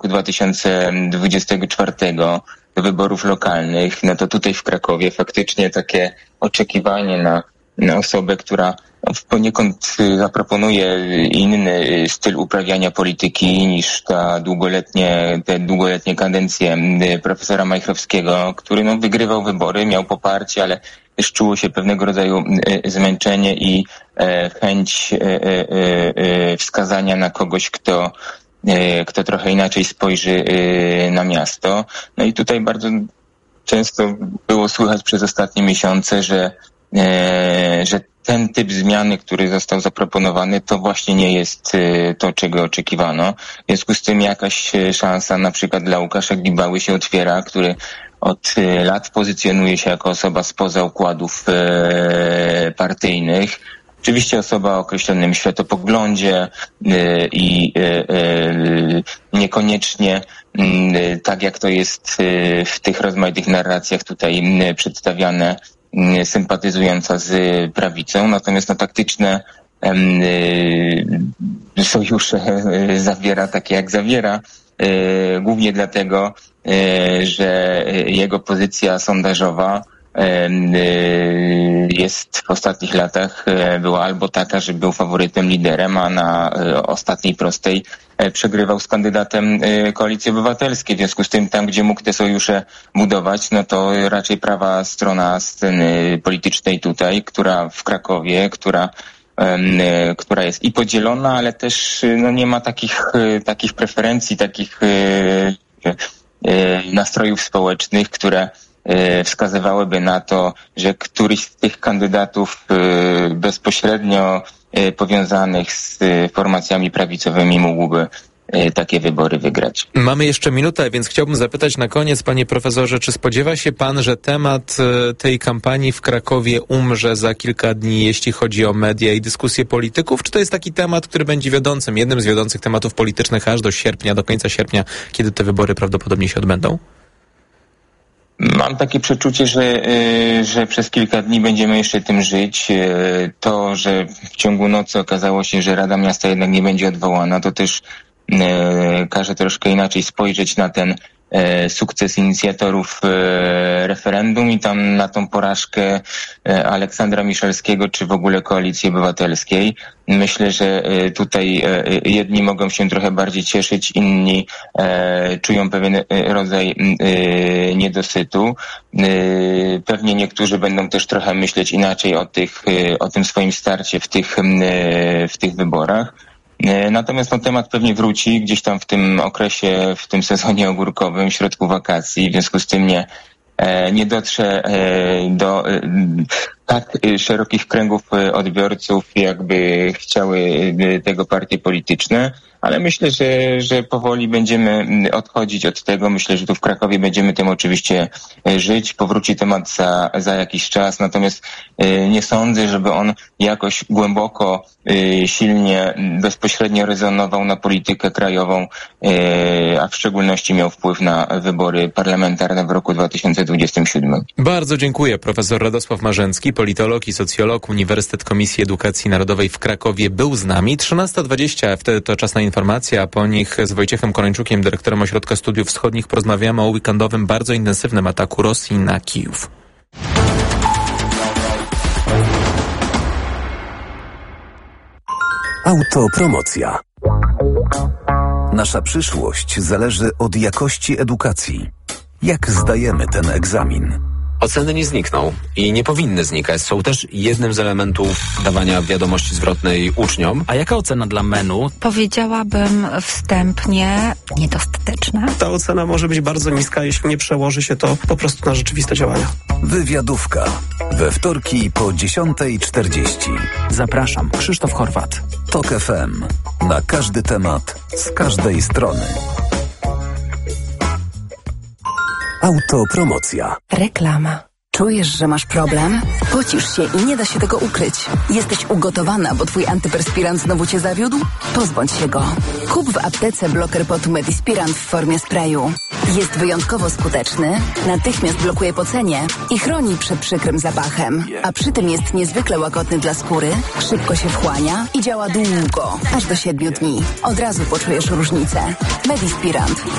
2024 do wyborów lokalnych, no to tutaj w Krakowie faktycznie takie oczekiwanie na osobę, która poniekąd zaproponuje inny styl uprawiania polityki niż te długoletnie kadencje profesora Majchrowskiego, który wygrywał wybory, miał poparcie, ale też czuło się pewnego rodzaju zmęczenie i chęć wskazania na kogoś, kto trochę inaczej spojrzy na miasto. No i tutaj bardzo często było słychać przez ostatnie miesiące, że ten typ zmiany, który został zaproponowany, to właśnie nie jest to, czego oczekiwano. W związku z tym jakaś szansa na przykład dla Łukasza Gibały się otwiera, który od lat pozycjonuje się jako osoba spoza układów partyjnych. Oczywiście osoba o określonym światopoglądzie i niekoniecznie tak jak to jest w tych rozmaitych narracjach tutaj przedstawiane, sympatyzująca z prawicą, natomiast taktyczne sojusze zawiera takie jak zawiera, głównie dlatego, że jego pozycja sondażowa jest w ostatnich latach była albo taka, że był faworytem, liderem, a na ostatniej prostej przegrywał z kandydatem Koalicji Obywatelskiej. W związku z tym tam, gdzie mógł te sojusze budować, no to raczej prawa strona sceny politycznej tutaj, która w Krakowie, która jest i podzielona, ale też nie ma takich preferencji, takich nastrojów społecznych, które wskazywałyby na to, że któryś z tych kandydatów bezpośrednio powiązanych z formacjami prawicowymi mógłby takie wybory wygrać. Mamy jeszcze minutę, więc chciałbym zapytać na koniec, panie profesorze, czy spodziewa się pan, że temat tej kampanii w Krakowie umrze za kilka dni, jeśli chodzi o media i dyskusje polityków? Czy to jest taki temat, który będzie jednym z wiodących tematów politycznych aż do sierpnia, do końca sierpnia, kiedy te wybory prawdopodobnie się odbędą? Mam takie przeczucie, że przez kilka dni będziemy jeszcze tym żyć. To, że w ciągu nocy okazało się, że Rada Miasta jednak nie będzie odwołana, to też każe troszkę inaczej spojrzeć na ten sukces inicjatorów referendum i tam na tą porażkę Aleksandra Miszalskiego czy w ogóle Koalicji Obywatelskiej. Myślę, że tutaj jedni mogą się trochę bardziej cieszyć, inni czują pewien rodzaj niedosytu. Pewnie niektórzy będą też trochę myśleć inaczej o tym swoim starcie w tych wyborach. Natomiast temat pewnie wróci gdzieś tam w tym okresie, w tym sezonie ogórkowym, w środku wakacji, w związku z tym nie dotrze do tak szerokich kręgów odbiorców, jakby chciały tego partie polityczne, ale myślę, że powoli będziemy odchodzić od tego. Myślę, że tu w Krakowie będziemy tym oczywiście żyć. Powróci temat za jakiś czas, natomiast nie sądzę, żeby on jakoś głęboko, silnie, bezpośrednio rezonował na politykę krajową, a w szczególności miał wpływ na wybory parlamentarne w roku 2027. Bardzo dziękuję. Profesor Radosław Marzęcki, politolog i socjolog, Uniwersytet Komisji Edukacji Narodowej w Krakowie był z nami. 13:20, wtedy to czas na informacje, a po nich z Wojciechem Koleńczukiem, dyrektorem Ośrodka Studiów Wschodnich, porozmawiamy o weekendowym, bardzo intensywnym ataku Rosji na Kijów. Autopromocja. Nasza przyszłość zależy od jakości edukacji. Jak zdajemy ten egzamin? Oceny nie znikną i nie powinny znikać. Są też jednym z elementów dawania wiadomości zwrotnej uczniom. A jaka ocena dla menu? Powiedziałabym wstępnie niedostateczna. Ta ocena może być bardzo niska, jeśli nie przełoży się to po prostu na rzeczywiste działania. Wywiadówka. We wtorki po 10:40. Zapraszam, Krzysztof Horwat. TOK FM. Na każdy temat, z każdej strony. Autopromocja. Reklama. Czujesz, że masz problem? Pocisz się i nie da się tego ukryć. Jesteś ugotowana, bo twój antyperspirant znowu cię zawiódł? Pozbądź się go. Kup w aptece bloker potu Medispirant w formie sprayu. Jest wyjątkowo skuteczny, natychmiast blokuje pocenie i chroni przed przykrym zapachem. A przy tym jest niezwykle łagodny dla skóry, szybko się wchłania i działa długo, aż do 7 dni. Od razu poczujesz różnicę. Medispirant.